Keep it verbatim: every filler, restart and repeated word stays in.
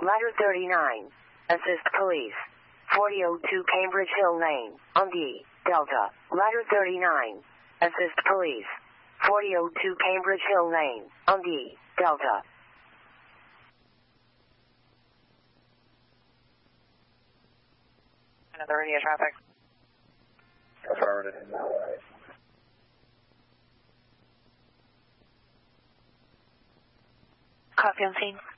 Ladder thirty-nine. Assist police. forty oh two Cambridge Hill Lane, on the Delta. Ladder thirty-nine. Assist police. forty oh two Cambridge Hill Lane, on the Delta. Another radio traffic. Affirmative. Copy on scene.